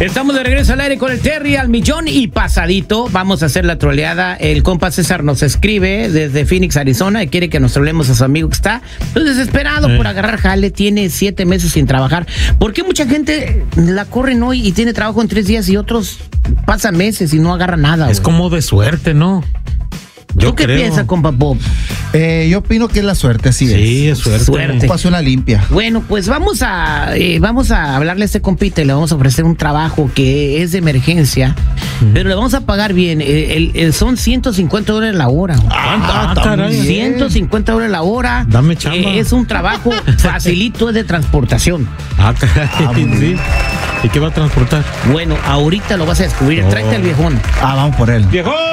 Estamos de regreso al aire con el Terry al millón y pasadito. Vamos a hacer la troleada. El compa César nos escribe desde Phoenix, Arizona, y quiere que nos trolemos a su amigo que está desesperado por agarrar jale. Tiene 7 meses sin trabajar. ¿Por qué mucha gente la corren hoy y tiene trabajo en 3 días y otros pasan meses y no agarra nada? Es como de suerte, ¿no? ¿Tú qué piensas, compa Bob? Yo opino que es la suerte, así es. Sí, es suerte. Pasó una limpia. Bueno, pues vamos a hablarle a este compita y le vamos a ofrecer un trabajo que es de emergencia, pero le vamos a pagar bien. Son $150 la hora. Caray. 150 dólares la hora. Dame chamba. Es un trabajo facilito, es de transportación. Caray, sí. ¿Y qué va a transportar? Bueno, ahorita lo vas a descubrir. Tráete al viejón. Vamos por él. ¡Viejón!